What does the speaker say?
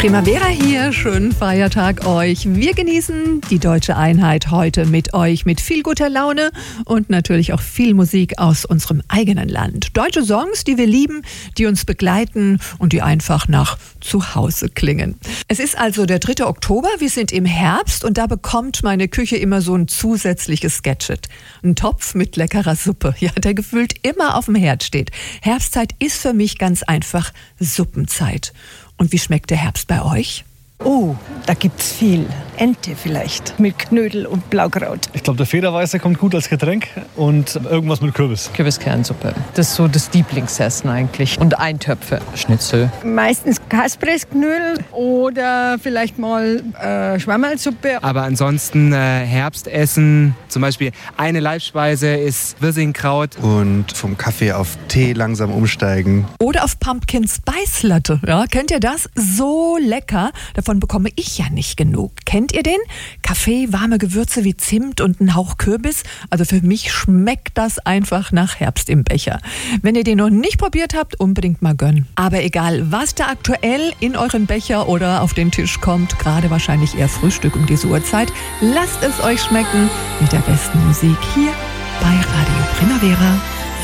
Primavera hier, schönen Feiertag euch. Wir genießen die deutsche Einheit heute mit euch, mit viel guter Laune und natürlich auch viel Musik aus unserem eigenen Land. Deutsche Songs, die wir lieben, die uns begleiten und die einfach nach Zuhause klingen. Es ist also der 3. Oktober, wir sind im Herbst und da bekommt meine Küche immer so ein zusätzliches Gadget. Ein Topf mit leckerer Suppe, ja, der gefühlt immer auf dem Herd steht. Herbstzeit ist für mich ganz einfach Suppenzeit. Und wie schmeckt der Herbst bei euch? Oh, da gibt's viel. Ente vielleicht mit Knödel und Blaukraut. Ich glaube, der Federweiße kommt gut als Getränk und irgendwas mit Kürbis. Kürbiskernsuppe. Das ist so das Lieblingsessen eigentlich. Und Eintöpfe. Schnitzel. Meistens Kaspressknödel oder vielleicht mal Schwammerlsuppe. Aber ansonsten Herbstessen. Zum Beispiel eine Leibspeise ist Wirsingkraut. Und vom Kaffee auf Tee langsam umsteigen. Oder auf Pumpkin Spice Latte. Ja, kennt ihr das? So lecker. Davon bekomme ich ja nicht genug. Kennt ihr den? Kaffee, warme Gewürze wie Zimt und ein Hauch Kürbis. Also für mich schmeckt das einfach nach Herbst im Becher. Wenn ihr den noch nicht probiert habt, unbedingt mal gönnen. Aber egal, was da aktuell in euren Becher oder auf den Tisch kommt, gerade wahrscheinlich eher Frühstück um diese Uhrzeit, lasst es euch schmecken mit der besten Musik hier bei Radio Primavera.